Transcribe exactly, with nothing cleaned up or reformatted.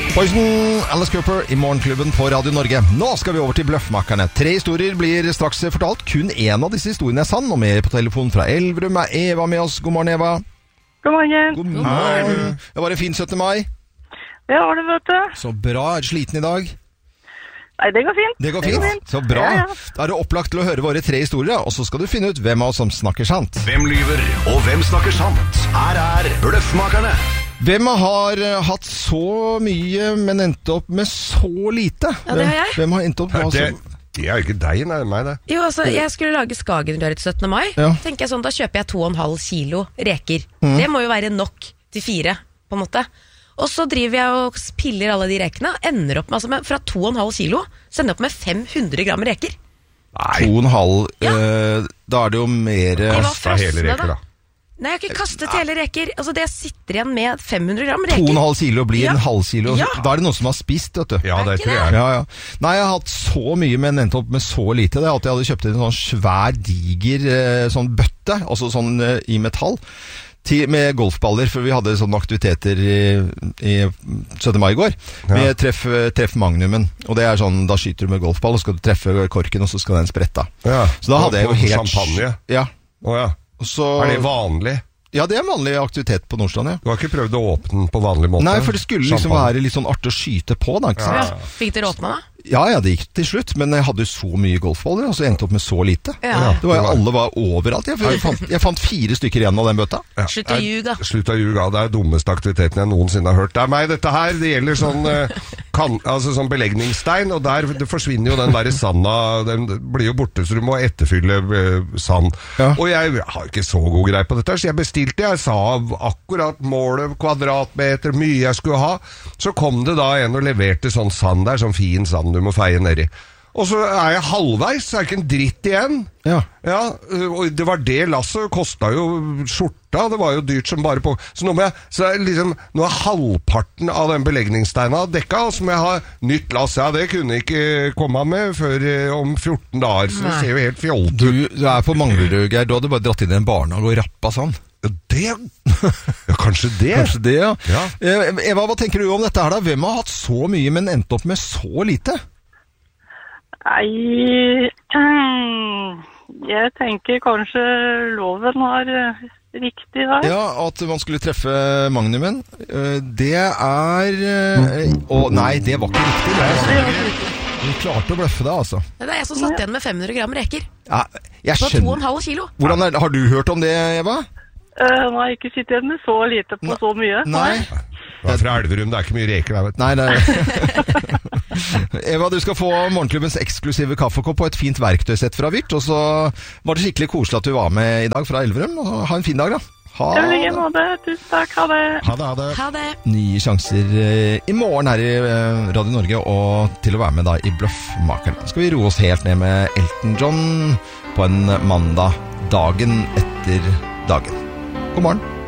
Poison, Alice Cooper i Morgenklubben på Radio Norge. Nå skal vi over til Bløffmakerne. Tre historier blir straks fortalt. Kun en av disse historiene er sann. Og med på telefonen fra Elverum er Eva med oss. God morgen, Eva. God morgen. God morgen. Det var en fin syttende mai. Det var det, vet du. Så bra. Er du sliten i dag? Nei, det går fint. Det går fint. Det går fint. Så bra. Ja, ja. Da er det opplagt til å høre våre tre historier, og så skal du finne ut hvem av oss som snakker sant. Hvem lyver, og hvem snakker sant? Her er Bløffmakerne. Hvem har hatt så mye, men endte opp med så lite? Ja, det har jeg. Hvem har endt opp med det, det er ikke deg, nei, meg det. Jo, altså, jeg skulle lage skagenrør til syttende mai. Ja. Tenker jeg sånn, da kjøper jeg to og en halv kilo reker. Mm. Det må jo være nok til fire, på en måte. Og så driver jeg og piller alle de rekene, og ender opp med, altså, med fra to og en halv kilo, sender opp med fem hundre gram reker. Nei. To og en halv, ja. øh, da er det jo mer... Kasta hele reker, da. Nei, jeg har ikke kastet hele reker. Altså, det sitter igjen med fem hundre gram reker. To og en halv kilo blir ja. en halv kilo. Ja. Da er det noen som har spist, vet du. Ja, det tror jeg. Ja, ja. Nei, jeg har hatt så mye, men endte opp med så lite. Det er at jeg hadde kjøpt en sånn svær, diger sånn bøtte, altså sånn uh, i metall, til, med golfballer, for vi hadde sånne aktiviteter i, i syttende mai i går, med ja. treff, treff magnumen. Og det er sånn, da skyter du med golfball, og skal du treffe korken, og så skal den sprette. Ja. Så da hadde jeg jo helt... Champagne? Ja. Å ja. Så, er det vanlig? Ja, det er en vanlig aktivitet på Nordstrand, ja. Du har ikke prøvd å åpne den på vanlig måte? Nei, for det skulle liksom Champagne. Være litt sånn artig å skyte på, da, ikke sant? Ja. Fikk dere åpne da? Ja, ja, det gikk til slutt, men jeg hadde jo så mye golfballer, og så endte opp med så lite. Ja. Det var jo, alle var overalt. Jeg, jeg, fant, jeg fant fire stykker igjen av den bøtta. Ja. Slutt å ljuge. Slutt å ljuge, det er dummeste aktiviteten jeg noensinne har hørt. Det er meg, dette her, det gjelder sånn, kan, altså sånn belegningsstein, og der det forsvinner jo den der sanda, den blir jo borte, så du må etterfylle uh, sand. Ja. Og jeg har ikke så god greie på dette, så jeg bestilte, jeg sa akkurat målet, kvadratmeter, mye jeg skulle ha. Så kom det da en og leverte sånn sand der, sånn fin sand du må feie nedi. Og så er jeg halvveis, så er det ikke en dritt igjen. Ja. Ja, og det var det lasset, kostet jo skjorta, det var jo dyrt som bare på. Så nå må jeg, så er liksom, nå er halvparten av den belegningssteina dekka, og så må jeg ha nytt lass. Ja, det kunne ikke komme med før om fjorten dager, så det ser jo helt fjollt ut. Du, du er på Manglerud, Geir, du hadde bare dratt inn i en barnehage og rappa sånn. Det, ja, kanskje det. Kanskje det, ja. Ja. Eva, hva tenker du om dette her da? Hvem har hatt så mye, men endt opp med så lite? Nei, jeg tenker kanskje loven har riktig der. Ja, at man skulle treffe magnumen. Det er... Å, nei, det var ikke riktig. Det var... Du klarte å bløffe det, altså. Det er jeg som satt igjen med fem hundre gram reker. Ja, jeg skjønner. På to og en halv kilo. Hvordan er, har du hørt om det, Eva? Uh, nei, ikke sitt igjen med så lite på så mye. Nei. Det er fra Elverum, det er ikke mye reker der, vet du. Nei, det er... Eva, du skal få morgenklubbens eksklusive kaffekopp og et fint verktøysett fra Vyrt, og så var det skikkelig koselig at du var med i dag fra Elverum, og ha en fin dag da. Ha det. Tusen takk, ha det. Ha det, ha det. Ha det. Nye sjanser i morgen her i Radio Norge, og til å være med da i Bløffmakerne. Skal vi roe oss helt ned med Elton John på en mandag, dagen etter dagen. God morgen.